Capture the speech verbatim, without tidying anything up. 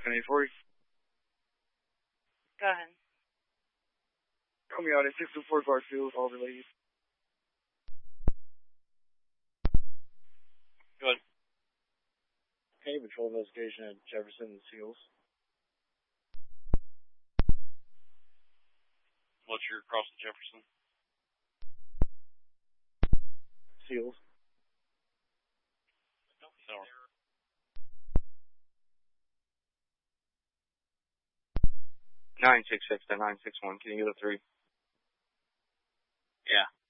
ten eighty-four. Go ahead. Call me out at six two four Bar Field, all related. Go ahead. Any patrol investigation at Jefferson and Seals? What's your cross at Jefferson? Seals. No. nine six six to nine six one, can you get a three? Yeah.